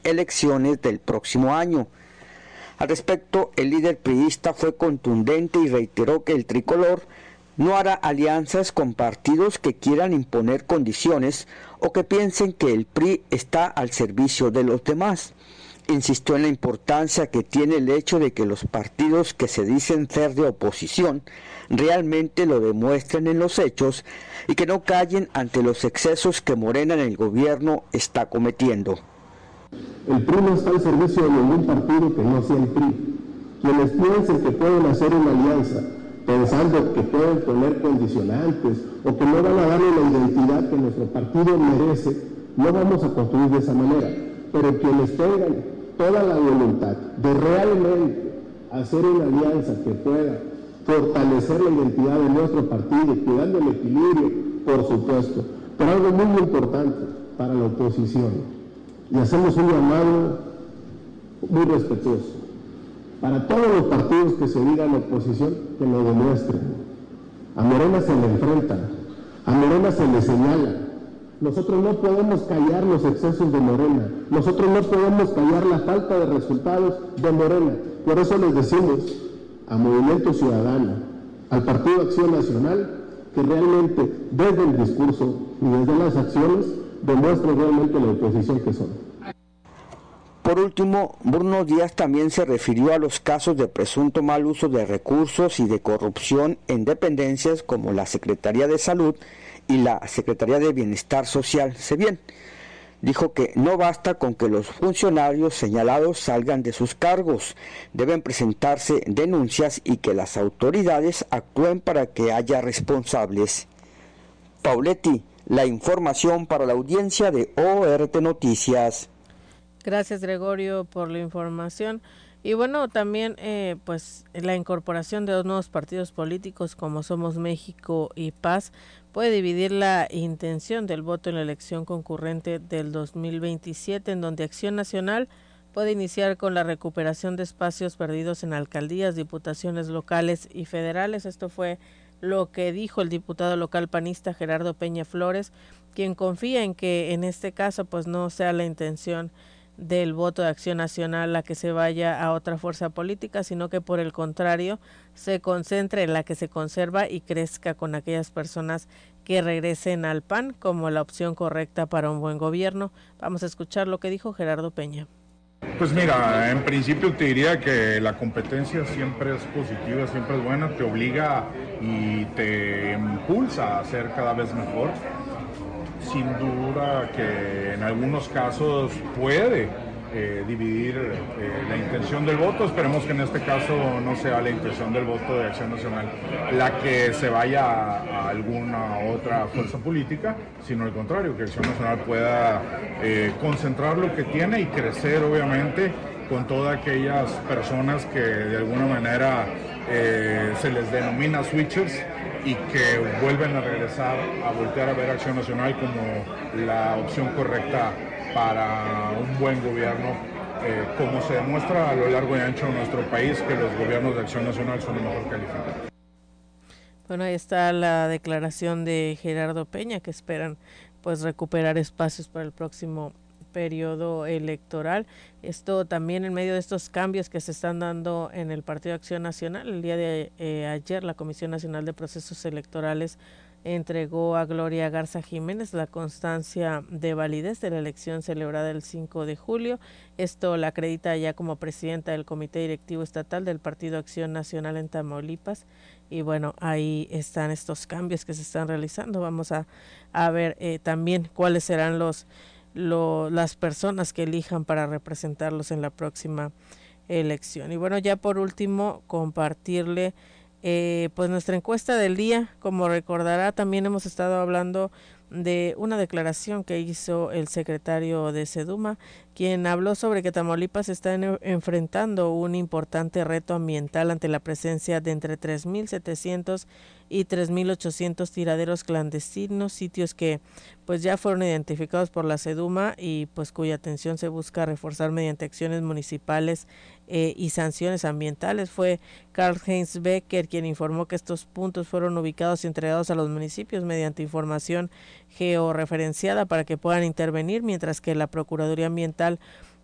elecciones del próximo año. Al respecto, el líder priista fue contundente y reiteró que el tricolor no hará alianzas con partidos que quieran imponer condiciones o que piensen que el PRI está al servicio de los demás. Insistió en la importancia que tiene el hecho de que los partidos que se dicen ser de oposición realmente lo demuestren en los hechos y que no callen ante los excesos que Morena en el gobierno está cometiendo. El PRI no está al servicio de ningún partido que no sea el PRI. Quienes piensen que pueden hacer una alianza pensando que pueden poner condicionantes o que no van a darle la identidad que nuestro partido merece, no vamos a construir de esa manera. Pero quienes tengan toda la voluntad de realmente hacer una alianza que pueda fortalecer la identidad de nuestro partido, cuidando el equilibrio, por supuesto, pero algo muy importante para la oposición. Y hacemos un llamado muy respetuoso para todos los partidos que se digan oposición, que lo demuestren. A Morena se le enfrenta, a Morena se le señala. Nosotros no podemos callar los excesos de Morena, nosotros no podemos callar la falta de resultados de Morena. Por eso les decimos a Movimiento Ciudadano, al Partido Acción Nacional, que realmente desde el discurso y desde las acciones demuestren realmente la oposición que son. Por último, Bruno Díaz también se refirió a los casos de presunto mal uso de recursos y de corrupción en dependencias como la Secretaría de Salud y la Secretaría de Bienestar Social, SEBIEN. Dijo que no basta con que los funcionarios señalados salgan de sus cargos, deben presentarse denuncias y que las autoridades actúen para que haya responsables. Pauletti, la información para la audiencia de ORT Noticias. Gracias, Gregorio, por la información. Y bueno, también pues la incorporación de dos nuevos partidos políticos como Somos México y Paz puede dividir la intención del voto en la elección concurrente del 2027, en donde Acción Nacional puede iniciar con la recuperación de espacios perdidos en alcaldías, diputaciones locales y federales. Esto fue lo que dijo el diputado local panista Gerardo Peña Flores, quien confía en que en este caso pues no sea la intención del voto de Acción Nacional la que se vaya a otra fuerza política, sino que por el contrario se concentre en la que se conserva y crezca con aquellas personas que regresen al PAN como la opción correcta para un buen gobierno. Vamos a escuchar lo que dijo Gerardo Peña. Pues mira, en principio te diría que la competencia siempre es positiva, siempre es buena, te obliga y te impulsa a ser cada vez mejor. Sin duda que en algunos casos puede dividir la intención del voto. Esperemos que en este caso no sea la intención del voto de Acción Nacional la que se vaya a alguna otra fuerza política, sino al contrario, que Acción Nacional pueda concentrar lo que tiene y crecer obviamente con todas aquellas personas que de alguna manera se les denomina switchers y que vuelven a regresar a voltear a ver Acción Nacional como la opción correcta para un buen gobierno, como se demuestra a lo largo y ancho de nuestro país, que los gobiernos de Acción Nacional son los mejor calificados. Bueno, ahí está la declaración de Gerardo Peña, que esperan pues recuperar espacios para el próximo periodo electoral. Esto también en medio de estos cambios que se están dando en el Partido Acción Nacional. El día de ayer la Comisión Nacional de Procesos Electorales entregó a Gloria Garza Jiménez la constancia de validez de la elección celebrada el 5 de julio. Esto la acredita ya como presidenta del Comité Directivo Estatal del Partido Acción Nacional en Tamaulipas. Y bueno, ahí están estos cambios que se están realizando. Vamos a ver también cuáles serán las personas que elijan para representarlos en la próxima elección. Y bueno, ya por último, compartirle pues nuestra encuesta del día. Como recordará, también hemos estado hablando de una declaración que hizo el secretario de Seduma, quien habló sobre que Tamaulipas está enfrentando un importante reto ambiental ante la presencia de entre 3.700 y 3.800 tiraderos clandestinos, sitios que pues ya fueron identificados por la Seduma y pues cuya atención se busca reforzar mediante acciones municipales y sanciones ambientales. Fue Karl-Heinz Becker quien informó que estos puntos fueron ubicados y entregados a los municipios mediante información georreferenciada para que puedan intervenir, mientras que la Procuraduría Ambiental